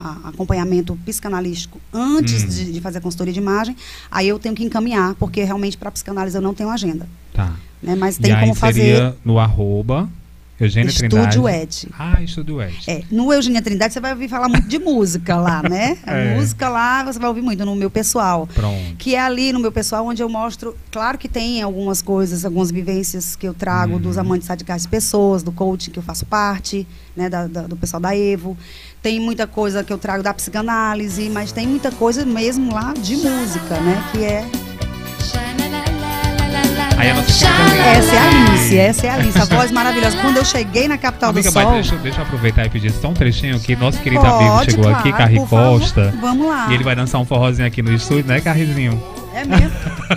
acompanhamento psicanalístico antes de fazer a consultoria de imagem, aí eu tenho que encaminhar, porque realmente para psicanálise eu não tenho agenda. Tá. Né? Mas tem e aí como fazer seria no @ Eugênia Trindade. Estúdio Ed. Estúdio Ed. No Eugênia Trindade você vai ouvir falar muito de música lá, né? A música lá você vai ouvir muito no meu pessoal. Pronto. Que é ali no meu pessoal onde eu mostro, claro que tem algumas coisas, algumas vivências que eu trago dos amantes radicais de pessoas, do coaching que eu faço parte, né, do pessoal da Evo. Tem muita coisa que eu trago da psicanálise, mas tem muita coisa mesmo lá de música, né? Que é... Essa é a Alice, a voz maravilhosa. Quando eu cheguei na Capital do Sol... Deixa eu aproveitar e pedir só um trechinho que nosso querido amigo chegou aqui, Carri Costa. Vamos lá. E ele vai dançar um forrozinho aqui no estúdio, né, Carrizinho? É mesmo?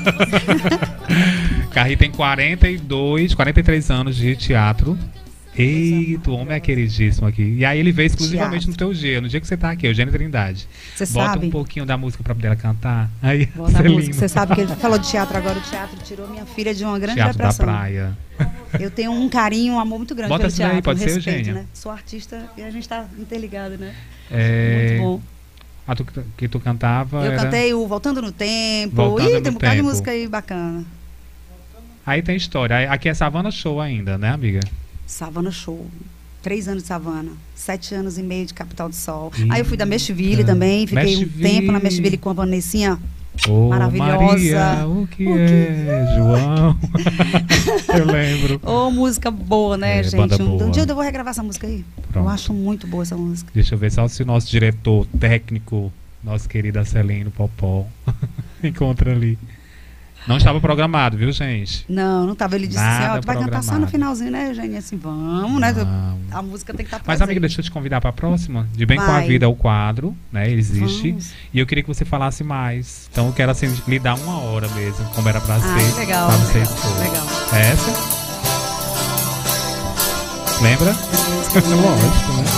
Carri tem 43 anos de teatro. Eita, o homem é queridíssimo aqui. E aí ele veio exclusivamente no teu dia, no dia que você tá aqui, Eugênia Trindade. Você Bota sabe? Um pouquinho da música pra poder ela cantar. Aí, você sabe que ele falou de teatro agora, o teatro tirou minha filha de uma grande teatro depressão. Da praia. Eu tenho um carinho, um amor muito grande Bota pelo teatro. Aí, pode ser, respeito, Eugênia. Né? Sou artista e a gente tá interligado, né? Muito bom. Que tu cantava. Eu cantei o Voltando no Tempo. Tem um bocado de música aí bacana. Aí tem história. Aqui é Savana Show ainda, né, amiga? Savana Show. 3 anos de Savana, 7 anos e meio de Capital do Sol. Aí eu fui da Meshville também, fiquei um tempo na Meshville com a Vanessinha maravilhosa. Maria, o que é, João? Eu lembro. Música boa, né, gente? Um dia eu vou regravar essa música aí. Pronto. Eu acho muito boa essa música. Deixa eu ver só se o nosso diretor técnico, nosso querido Acelino Popó, encontra ali. Não estava programado, viu, gente? Não estava. Ele disse assim, tu vai cantar só no finalzinho, né, Eugênia? Assim, vamos, né? A música tem que estar presente. Mas, amiga, deixa eu te convidar para a próxima. De Bem com a Vida, o quadro, né? Ele existe. Vamos. E eu queria que você falasse mais. Então, eu quero, assim, lhe dar 1 hora mesmo, como era para ser. Legal. Pra você legal. Essa? Lembra? Lógico, né?